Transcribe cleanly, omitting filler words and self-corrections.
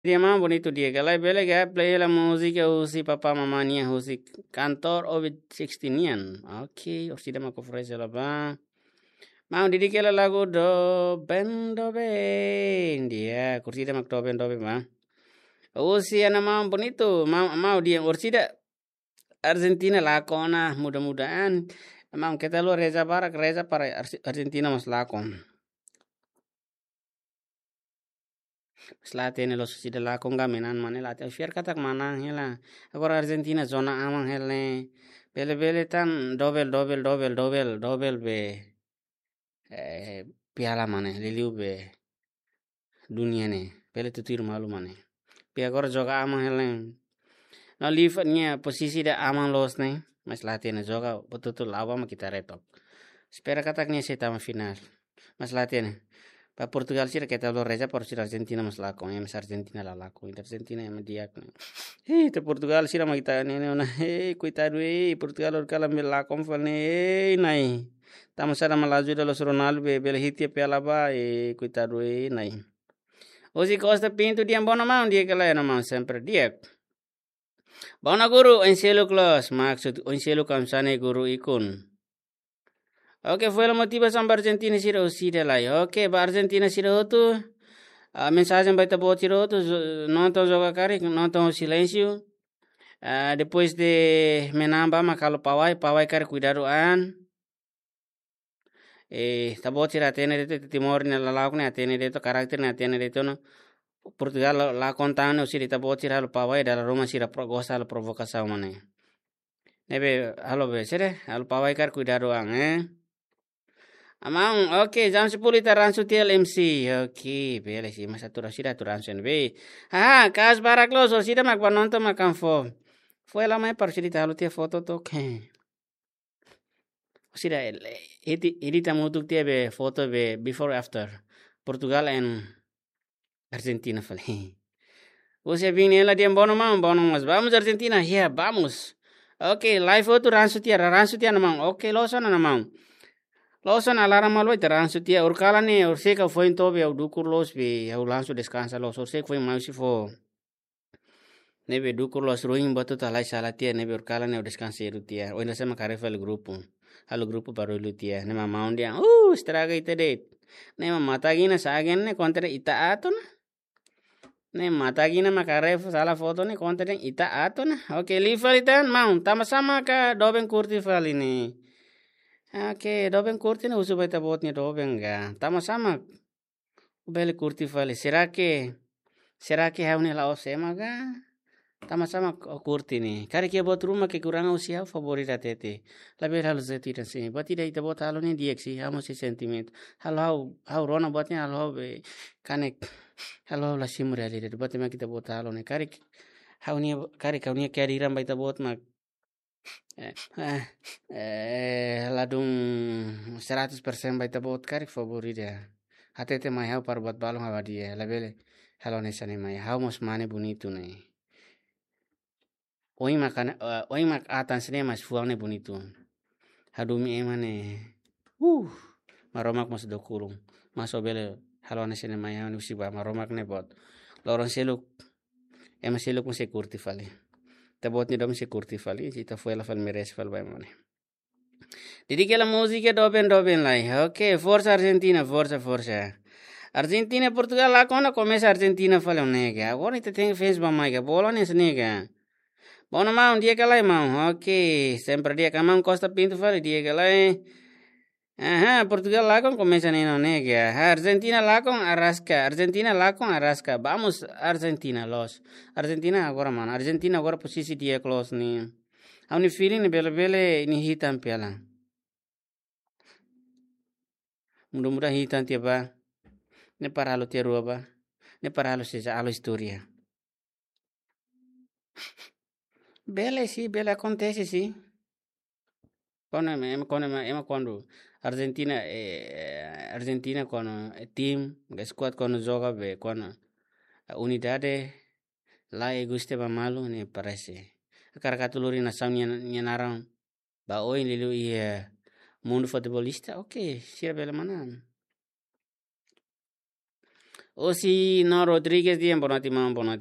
Dia mah bonito dia galai bele ga play la música usi papa mamania usi cantor ovid 16ian. Oke, orsida ma ofrece la ba. Mau didik la lagu do ben dia kursida mak do ben ma. Usi ana mau bonito mau dia orsida Argentina lakona mudah-mudahan emang kita lu reza para Argentina mas lakon. Slatin lo sida lakon ga menan mane lati fiar katak mana hela. Agora Argentina zona amang hele. Bele tan dobel be piala mane liliu be dunia ne. Bele tutir malu mane. Pi agora joga amang hele. No lifatnya posisi da amang los ne. Mas latihan joga betul-betul lawa ma kita retok. Spera kataknya sih tama final. Mas latihan. Pa Portugal sih kita lo reza por si Argentina mas lako. Ya mas Argentina la lako. Argentina ya diak. Te Portugal sih ma kita ne ona. Coitado Portugal or kala me lako fal ne nai. Tama sada malaju da los Ronaldo be bele hitia pe alaba coitado nai. Osi Costa Pinto dia bona mau dia kala na mau sempre diak. Bona guru enselo kelas maksud enselo kamsane guru ikun. Oke, fue la motivación para Argentina sira usida lai. Oke, ba Argentina sira hotu. Mensagem baita bot sira hotu. Não tão joga cari, não tão silêncio. Depois de menamba makalo pawai cari cuidado an. Tabot sira atene deto timor ne la lauk ne atene deto karakter ne atene deto no. Portugal la contane usida tabot sira lo pawai dala Roma sira goza la provocação mane. Nebe halo be sire, halo pawai cari cuidado an, Amang, oke, jam 10 ita ransu tiel MC. Oke, bele sih masa turun sida turan sen be. Kas barak lo so sida mak nonton makan fo. Foi lá mais para sida halu tia foto to ke. Sida edita mutuk tia be foto be before after. Portugal and Argentina fale. Você vini ela dia bono mas vamos Argentina, yeah, vamos. Oke, live foto ransu tia namang. Oke, lo sana namang. Losan alarm malo itaran sutia urkala ne urseka foi em tobe au dukur los be au lanço descansa los ursek foi mais se fo nebe dukur los ruim batu talai salatia nebe urkala ne descansa irutia o ina sama karefa el grupo halo grupo baru ilutia ne mama ondia estraga ite ne matagina sagen ne kontre ita atona ne matagina makarefa sala foto ne kontre ita atona oke lifalitan mau tama sama ka doben kurti falini. Oke, doben kurti na uso baita botnya doben ga. Tama sama. Ubele kurti fale. Serake haune la osema ga. Tama sama kurti ni. Kare kia bot rumah ke kurang usia favorita tete. Labi halu zeti dan sini. Bati da ita bot halu ni dieksi. Hamo si sentiment. Hau rona botnya halo be kanek. Halo la simuri ali. Bati ma kita bot halu ni. Kare kau ni kia diram baita bot mak. Ladung 100% baita bot karik favorit ya. Hatete mai hau parbat balong hawa dia labele halo nesane mai hau mos mane bonito nih. Oi mak atan sene mas fuang ne bonito. Hadumi emane. Maromak mas dokurung. Mas obele halo nesane mai hau nusi ba maromak ne bot. Loron seluk seluk mo security fale. Tabot ni dom security fali cita fuela fal meres fal bay mane. Didi que la música doben lai. Okay, forza Argentina, forza. Argentina Portugal la kona começa Argentina fala nega. Agora ita tem fez ba maiga bola nessa nega. Bona mau dia kalai mau. Okay, sempre dia kamang Costa Pinto fala dia kalai. Portugal la con começa neno nega. Argentina la con Arrasca. Vamos Argentina los. Argentina agora posisi dia close ni. Auni feeling bele ni hitam piala. Mudah-mudahan hitam tiaba. Ne para lo tia ruaba. Ne para lo seja alo historia. Bele acontece sim. Quando Argentina quando team squad quando joga be quando unidade lá guste ba malu ne parece karakatuluri na samnya nyanarang ba oi lilu ia mundo futebolista okay sia bela mana O si no Rodriguez dia bonati